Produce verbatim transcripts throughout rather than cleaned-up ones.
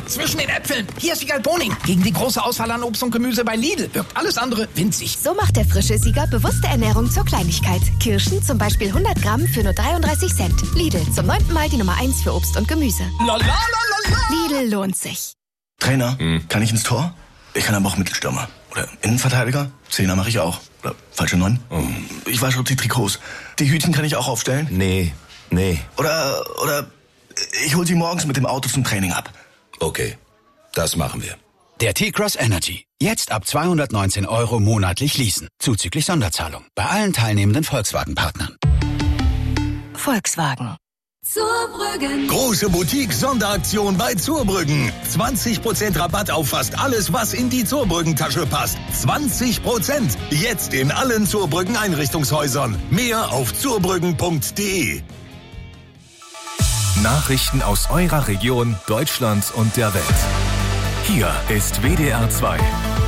zwischen den Äpfeln. Hier ist Siegerl Boning. Gegen die große Auswahl an Obst und Gemüse bei Lidl wirkt alles andere winzig. So macht der frische Sieger bewusste Ernährung zur Kleinigkeit. Kirschen zum Beispiel hundert Gramm für nur dreiunddreißig Cent. Lidl, zum neunten Mal die Nummer eins für Obst und Gemüse. La, la, la, la, la. Lidl lohnt sich. Trainer, hm. kann ich ins Tor? Ich kann aber auch Mittelstürmer. Oder Innenverteidiger? Zehner mache ich auch. Oder falsche Neun? Oh. Ich wasche die Trikots. Die Hütchen kann ich auch aufstellen? Nee, nee. Oder, oder ich hol sie morgens mit dem Auto zum Training ab. Okay, das machen wir. Der T-Cross Energy. Jetzt ab zweihundertneunzehn Euro monatlich leasen. Zuzüglich Sonderzahlung. Bei allen teilnehmenden Volkswagen-Partnern. Volkswagen. Zurbrüggen. Große Boutique-Sonderaktion bei Zurbrüggen. zwanzig Prozent Rabatt auf fast alles, was in die Zurbrüggen-Tasche passt. zwanzig Prozent. Jetzt in allen Zurbrüggen-Einrichtungshäusern. Mehr auf zurbrüggen punkt de. Nachrichten aus eurer Region, Deutschland und der Welt. Hier ist W D R zwei.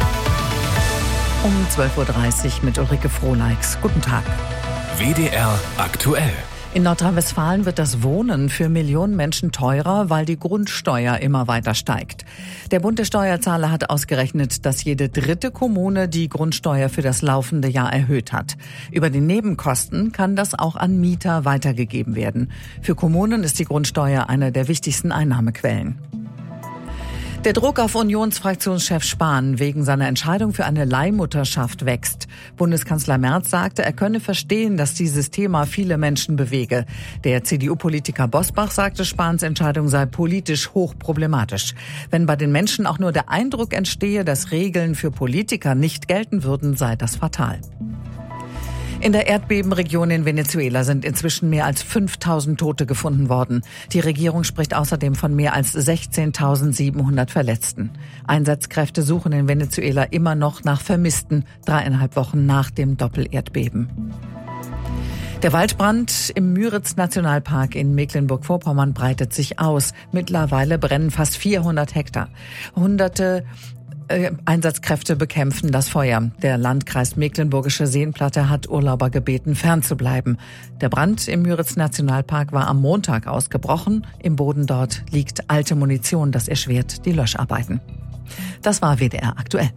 Um zwölf Uhr dreißig mit Ulrike Frohleix. Guten Tag. W D R aktuell. In Nordrhein-Westfalen wird das Wohnen für Millionen Menschen teurer, weil die Grundsteuer immer weiter steigt. Der Bund der Steuerzahler hat ausgerechnet, dass jede dritte Kommune die Grundsteuer für das laufende Jahr erhöht hat. Über die Nebenkosten kann das auch an Mieter weitergegeben werden. Für Kommunen ist die Grundsteuer eine der wichtigsten Einnahmequellen. Der Druck auf Unionsfraktionschef Spahn wegen seiner Entscheidung für eine Leihmutterschaft wächst. Bundeskanzler Merz sagte, er könne verstehen, dass dieses Thema viele Menschen bewege. Der C D U-Politiker Bosbach sagte, Spahns Entscheidung sei politisch hochproblematisch. Wenn bei den Menschen auch nur der Eindruck entstehe, dass Regeln für Politiker nicht gelten würden, sei das fatal. In der Erdbebenregion in Venezuela sind inzwischen mehr als fünftausend Tote gefunden worden. Die Regierung spricht außerdem von mehr als sechzehntausendsiebenhundert Verletzten. Einsatzkräfte suchen in Venezuela immer noch nach Vermissten, dreieinhalb Wochen nach dem Doppelerdbeben. Der Waldbrand im Müritz-Nationalpark in Mecklenburg-Vorpommern breitet sich aus. Mittlerweile brennen fast vierhundert Hektar. Hunderte Einsatzkräfte bekämpfen das Feuer. Der Landkreis Mecklenburgische Seenplatte hat Urlauber gebeten, fernzubleiben. Der Brand im Müritz-Nationalpark war am Montag ausgebrochen. Im Boden dort liegt alte Munition, das erschwert die Löscharbeiten. Das war W D R aktuell.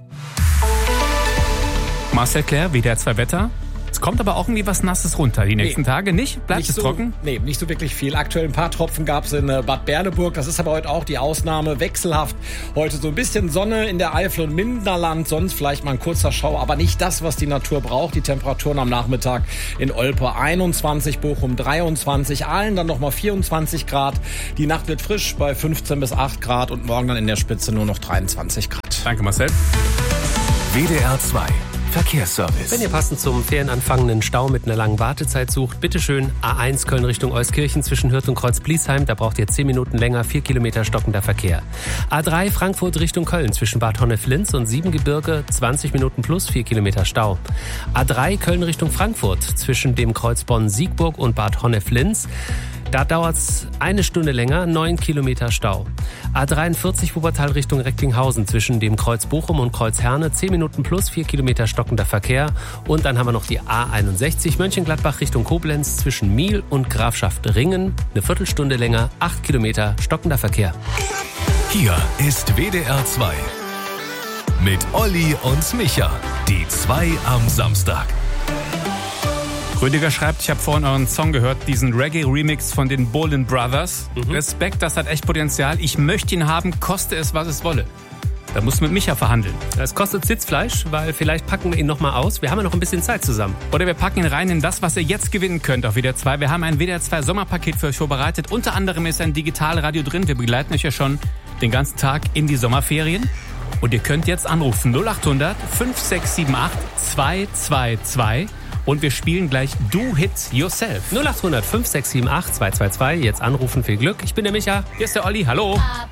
Marcel Claire, W D R zwei Wetter. Es kommt aber auch irgendwie was Nasses runter die nächsten nee. Tage, nicht? Bleibt nicht es so, trocken? Nee, nicht so wirklich viel. Aktuell ein paar Tropfen gab es in Bad Berleburg. Das ist aber heute auch die Ausnahme. Wechselhaft. Heute so ein bisschen Sonne in der Eifel und Mindenerland. Sonst vielleicht mal ein kurzer Schauer. Aber nicht das, was die Natur braucht. Die Temperaturen am Nachmittag in Olpe einundzwanzig, Bochum dreiundzwanzig, Aalen dann nochmal vierundzwanzig Grad. Die Nacht wird frisch bei fünfzehn bis acht Grad und morgen dann in der Spitze nur noch dreiundzwanzig Grad. Danke, Marcel. W D R zwei. Verkehrsservice. Wenn ihr passend zum Ferienanfang einen Stau mit einer langen Wartezeit sucht, bitteschön A eins Köln Richtung Euskirchen zwischen Hürth und Kreuz-Bliesheim. Da braucht ihr zehn Minuten länger, vier Kilometer stockender Verkehr. A drei Frankfurt Richtung Köln zwischen Bad Honnef-Linz und Siebengebirge, zwanzig Minuten plus, vier Kilometer Stau. A drei Köln Richtung Frankfurt zwischen dem Kreuz Bonn-Siegburg und Bad Honnef-Linz. Da dauert's eine Stunde länger, neun Kilometer Stau. A dreiundvierzig Wuppertal Richtung Recklinghausen zwischen dem Kreuz Bochum und Kreuz Herne, zehn Minuten plus, vier Kilometer stockender Verkehr. Und dann haben wir noch die A einundsechzig Mönchengladbach Richtung Koblenz zwischen Miel und Grafschaft Ringen, eine Viertelstunde länger, acht Kilometer stockender Verkehr. Hier ist W D R zwei mit Olli und Micha, die zwei am Samstag. Rüdiger schreibt, ich habe vorhin euren Song gehört, diesen Reggae-Remix von den Bolin Brothers. Mhm. Respekt, das hat echt Potenzial. Ich möchte ihn haben, koste es, was es wolle. Da musst du mit Micha verhandeln. Es kostet Sitzfleisch, weil vielleicht packen wir ihn nochmal aus. Wir haben ja noch ein bisschen Zeit zusammen. Oder wir packen ihn rein in das, was ihr jetzt gewinnen könnt auf W D R zwei. Wir haben ein W D R zwei Sommerpaket für euch vorbereitet. Unter anderem ist ein Digitalradio drin. Wir begleiten euch ja schon den ganzen Tag in die Sommerferien. Und ihr könnt jetzt anrufen null acht hundert fünf sechs sieben acht zwei zwei zwei. Und wir spielen gleich Do Hit Yourself. null acht hundert fünf sechs sieben acht zwei zwei zwei. Jetzt anrufen, viel Glück. Ich bin der Micha, hier ist der Olli. Hallo.